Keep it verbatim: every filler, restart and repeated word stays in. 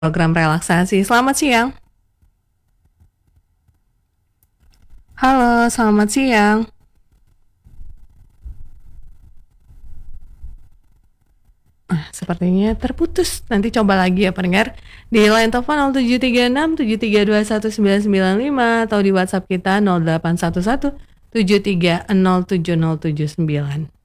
Program relaksasi. Selamat siang. Halo, selamat siang. Ah, sepertinya terputus. Nanti coba lagi ya pendengar di line telepon nol tujuh tiga enam tujuh tiga dua satu sembilan sembilan lima atau di WhatsApp kita nol delapan satu satu tujuh tiga nol tujuh nol tujuh sembilan.